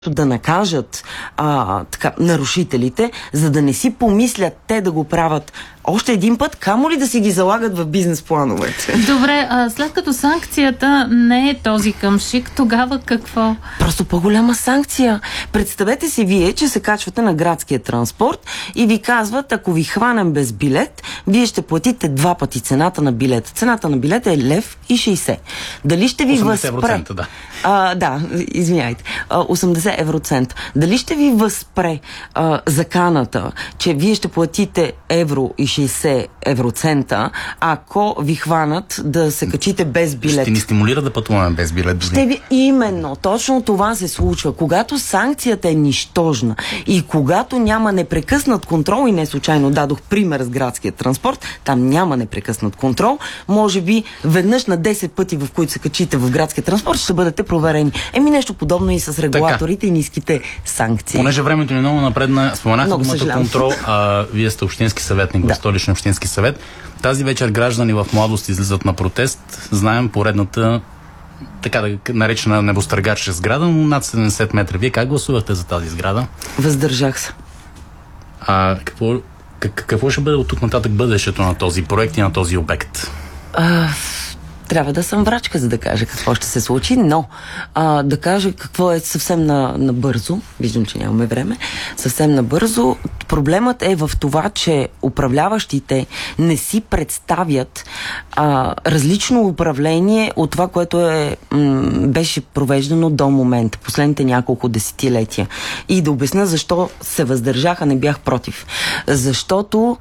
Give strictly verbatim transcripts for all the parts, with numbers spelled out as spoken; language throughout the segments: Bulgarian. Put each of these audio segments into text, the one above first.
да накажат а, така, нарушителите, за да не си помислят те да го правят още един път, камо ли да си ги залагат в бизнес плановете. Добре, а след като санкцията не е този къмшик, тогава какво? Просто по-голяма санкция. Представете си вие, че се качвате на градския транспорт и ви казват, ако ви хванем без билет, вие ще платите два пъти цената на билета. Цената на билета е лев и шейсет. Дали ще ви възпре... Да. А, да, извиняйте. осемдесет евроцента. Дали ще ви възпре а, заканата, че вие ще платите евро и шейсет евроцента, ако ви хванат да се качите без билет? Ще ни стимулира да пътуваме без билет. Ще ви... Именно. Точно това се случва. Когато санкцията е нищожна и когато няма непрекъснат контрол, и не случайно дадох пример с градския транспорт, там няма непрекъснат контрол, може би веднъж на десет пъти, в които се качите в градския транспорт, ще бъдете проверени. Еми нещо подобно и с регулаторите така, и ниските санкции. Понеже времето ни много напредна, споменахте думата контрол, а вие сте общински съветник да. в Столичния общински съвет. Тази вечер граждани в Младост излизат на протест. Знаем поредната, така да наречена небостъргача сграда, но над седемдесет метра. Вие как гласувахте за тази сграда? Въздържах се. А какво, как, какво ще бъде от тук нататък бъдещето на този проект и на този обект? А... Трябва да съм врачка, за да кажа какво ще се случи, но а, да кажа какво е съвсем на, набързо, виждам, че нямаме време, съвсем набързо. Проблемът е в това, че управляващите не си представят а, различно управление от това, което е, м- беше провеждано до момента, последните няколко десетилетия. И да обясня защо се въздържаха, не бях против. Защото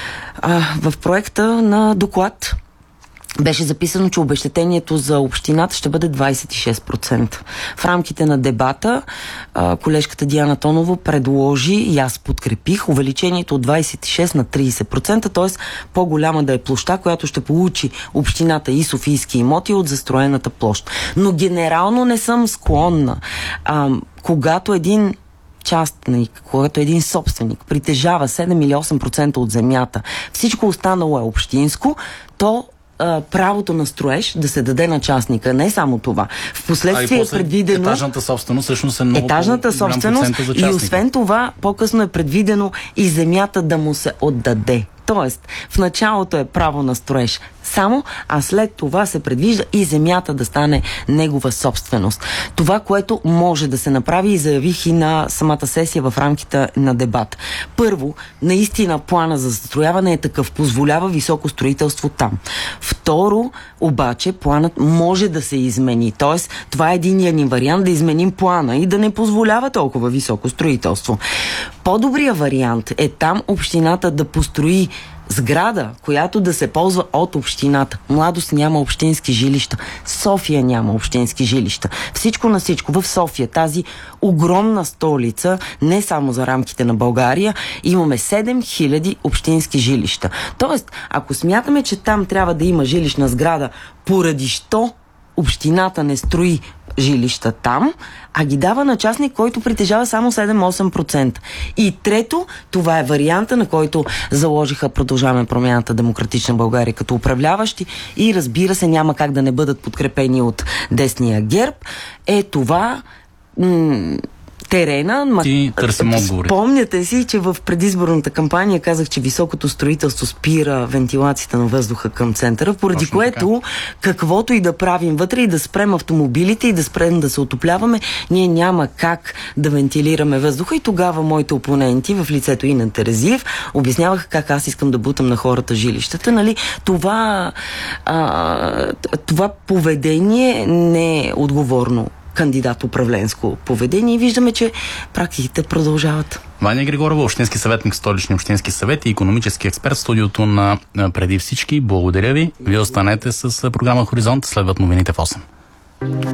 а, в проекта на доклад беше записано, че обезщетението за общината ще бъде двадесет и шест процента. В рамките на дебата колежката Диана Тонова предложи и аз подкрепих увеличението от двадесет и шест на тридесет процента, т.е. по-голяма да е площа, която ще получи общината и софийски имоти от застроената площ. Но генерално не съм склонна. А, когато един частник, когато един собственик притежава седем или осем процента от земята, всичко останало е общинско, то правото на строеж да се даде на частника. Не само това. Впоследствие е предвидено... Етажната собственост всъщност е много етажната собственост за и освен това по-късно е предвидено и земята да му се отдаде. Тоест, в началото е право на строеж само, а след това се предвижда и земята да стане негова собственост. Това, което може да се направи, и заявих и на самата сесия в рамките на дебат. Първо, наистина плана за застрояване е такъв, позволява високо строителство там. Второ, обаче, планът може да се измени. Тоест, това е единият ни вариант да изменим плана и да не позволява толкова високо строителство. По-добрият вариант е там общината да построи сграда, която да се ползва от общината. Младост няма общински жилища. София няма общински жилища. Всичко на всичко в София, тази огромна столица, не само за рамките на България, имаме седем хиляди общински жилища. Тоест, ако смятаме, че там трябва да има жилищна сграда, поради що общината не строи жилища там, а ги дава на частник, който притежава само седем-осем процента. И трето, това е варианта, на който заложиха Продължаваме промяната, Демократична България като управляващи и разбира се няма как да не бъдат подкрепени от десния ГЕРБ, е това м- терена. Ма... Спомняте си, че в предизборната кампания казах, че високото строителство спира вентилацията на въздуха към центъра, поради Точно което така. Каквото и да правим вътре и да спрем автомобилите и да спрем да се отопляваме, ние няма как да вентилираме въздуха. И тогава моите опоненти в лицето и на Терезиев обясняваха как аз искам да бутам на хората жилищата. Нали? Това, а, това поведение не е отговорно кандидат управленско поведение и виждаме, че практиките продължават. Ваня Григорова, общински съветник в Столичния общински съвет и икономически експерт в студиото на Преди всички. Благодаря ви. Вие останете с програма Хоризонт. Следват новините в осем.